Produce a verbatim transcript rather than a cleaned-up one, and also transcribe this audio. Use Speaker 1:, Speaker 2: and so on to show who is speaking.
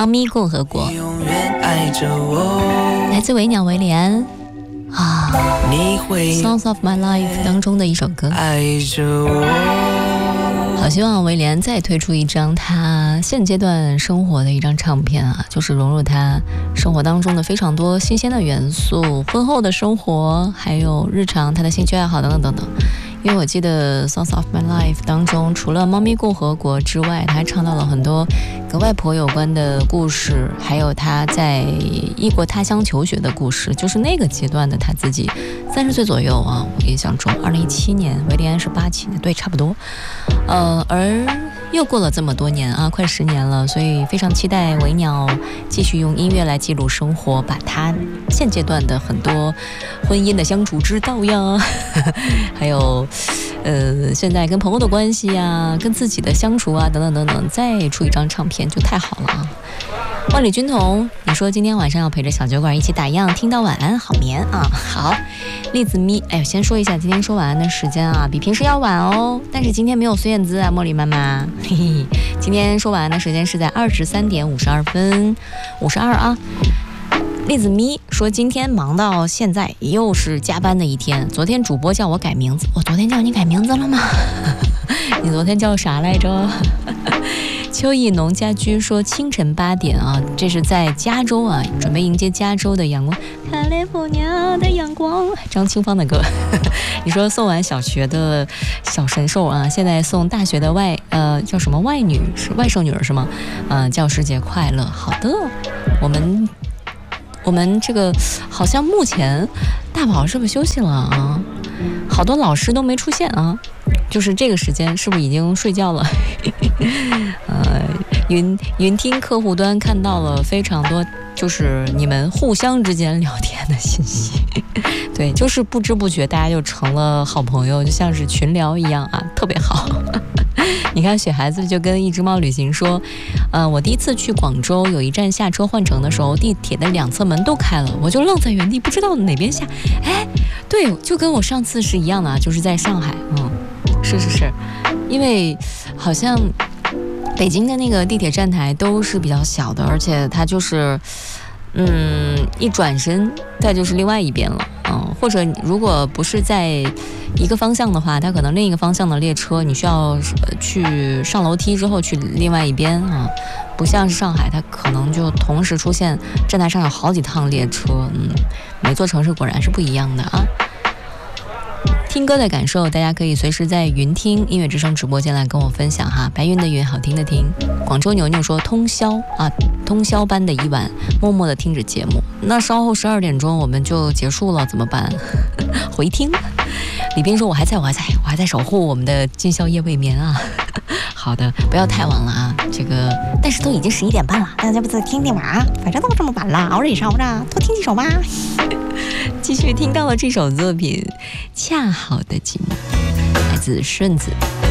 Speaker 1: 猫咪共和国，来自维鸟维里安啊 Songs of My Life 当中的一首歌。好希望维里安再推出一张他现阶段生活的一张唱片啊，就是融入他生活当中的非常多新鲜的元素，婚后的生活，还有日常他的兴趣爱好等等等等。因为我记得 Songs of My Life 当中除了猫咪共和国之外，他还唱到了很多跟外婆有关的故事，还有他在异国他乡求学的故事，就是那个阶段的他自己三十岁左右啊，我印象中二零一七年，维利安是八七年，对，差不多。呃，而又过了这么多年啊，快十年了，所以非常期待维鸟继续用音乐来记录生活，把他现阶段的很多婚姻的相处之道呀，还有呃现在跟朋友的关系啊，跟自己的相处啊，等等等等，再出一张唱片就太好了啊！万里军统，你说今天晚上要陪着小酒馆一起打烊，听到晚安好眠啊！好，栗子咪，哎，先说一下今天说晚安的时间啊，比平时要晚哦，但是今天没有孙燕姿啊，茉莉妈妈，嘿嘿，今天说晚安的时间是在二十三点五十二分五十二啊。栗子咪说今天忙到现在，又是加班的一天。昨天主播叫我改名字，我昨天叫你改名字了吗？你昨天叫啥来着？秋意农家居说清晨八点啊，这是在加州啊，准备迎接加州的阳光，卡利福尼亚的阳光，张清芳的歌。你说送完小学的小神兽啊，现在送大学的外呃叫什么外女是外甥女儿是吗？呃，教师节快乐。好的，我们我们这个好像目前大宝是不是休息了啊？好多老师都没出现啊。就是这个时间是不是已经睡觉了？呃，云云听客户端看到了非常多，就是你们互相之间聊天的信息。对，就是不知不觉大家就成了好朋友，就像是群聊一样啊，特别好。你看雪孩子就跟一只猫旅行说，呃，我第一次去广州，有一站下车换乘的时候，地铁的两侧门都开了，我就愣在原地，不知道哪边下。哎，对，就跟我上次是一样的啊，就是在上海，嗯。是是是，因为好像北京的那个地铁站台都是比较小的，而且它就是嗯一转身它就是另外一边了，嗯，或者如果不是在一个方向的话，它可能另一个方向的列车你需要去上楼梯之后去另外一边啊，不像是上海，它可能就同时出现站台上有好几趟列车，嗯，每座城市果然是不一样的啊。听歌的感受，大家可以随时在云听音乐之声直播间来跟我分享哈。白云的云，好听的听。广州牛牛说通宵啊，通宵般的一晚，默默的听着节目。那稍后十二点钟我们就结束了，怎么办？回听。李斌说我还在，我还在，我还在守护我们的今宵夜未眠啊。好的，不要太晚了啊。这个，但是都已经十一点半了，大家不再听听吧，反正都这么晚了，熬着也是熬着，多听几首吧。继续听到了这首作品《恰好的寂寞》，来自顺子。